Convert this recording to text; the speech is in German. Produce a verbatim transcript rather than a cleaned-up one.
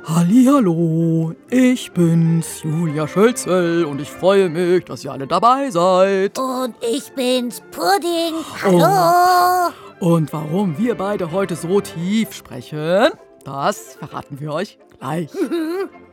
Hallihallo, ich bin's, Julia Schölzel, und ich freue mich, dass ihr alle dabei seid. Und ich bin's, Pudding. Hallo. Oh. Und warum wir beide heute so tief sprechen, das verraten wir euch gleich.